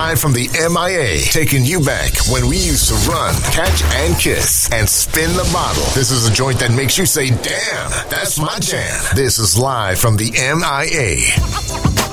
live from the MIA, taking you back when we used to run, catch and kiss, and spin the bottle. This is a joint that makes you say, damn, that's my jam. This is live from the MIA.